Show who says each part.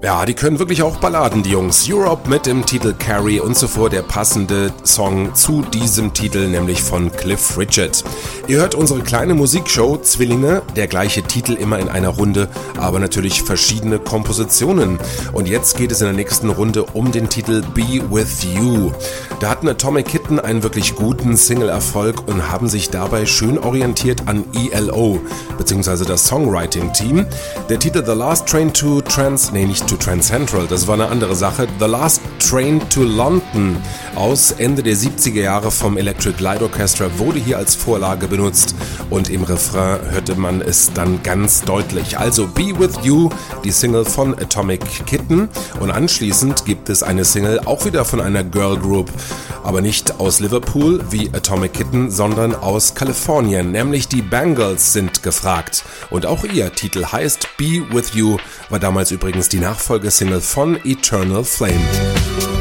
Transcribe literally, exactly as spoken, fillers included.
Speaker 1: Ja, die können wirklich auch Balladen, die Jungs. Europe mit dem Titel Carrie und zuvor der passende Song zu diesem Titel, nämlich von Cliff Richard. Ihr hört unsere kleine Musikshow Zwillinge, der gleiche Titel immer in einer Runde, aber natürlich verschiedene Kompositionen. Und jetzt geht es in der nächsten Runde um den Titel Be With You. Da hatten Atomic Kitten einen wirklich guten Single-Erfolg und haben sich dabei schön orientiert an E L O, beziehungsweise das Songwriting-Team. Der Titel The Last Train to Trans, nee, nicht to Trans Central, das war eine andere Sache. The Last Train to London aus Ende der siebziger Jahre vom Electric Light Orchestra wurde hier als Vorlage benutzt und im Refrain hörte man es dann ganz deutlich. Also Be With You, die Single von Atomic Kitten, und anschließend gibt es eine Single auch wieder von einer Girl Group, aber nicht aus Liverpool wie Atomic Kitten, sondern aus Kalifornien, nämlich die Bangles sind gefragt. Und auch ihr Titel heißt Be With You, war damals übrigens die Nachfolgesingle von Eternal Flame.